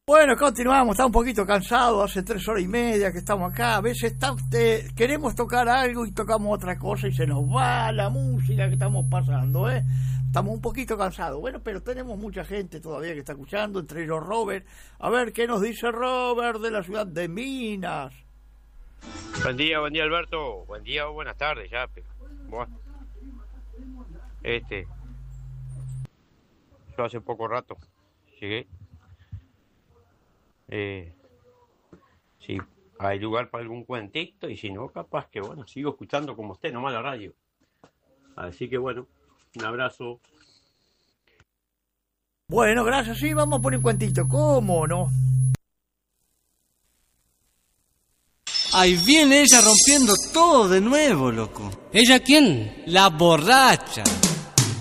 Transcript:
Bueno, continuamos, está un poquito cansado, hace 3 horas y media que estamos acá, a veces queremos tocar algo y tocamos otra cosa y se nos va la música que estamos pasando, ¿eh? Estamos un poquito cansados, bueno, pero tenemos mucha gente todavía que está escuchando, entre ellos Robert. A ver, ¿qué nos dice Robert de la ciudad de Minas? Buen día Alberto, buen día o buenas tardes ya, pero bueno, yo hace poco rato llegué. Si hay lugar para algún cuentito y si no, capaz que bueno, sigo escuchando como usted nomás la radio. Así que bueno, un abrazo. Bueno, gracias, sí, vamos a poner un cuentito, ¿cómo no? Ahí viene ella rompiendo todo de nuevo, loco. ¿Ella quién? La borracha.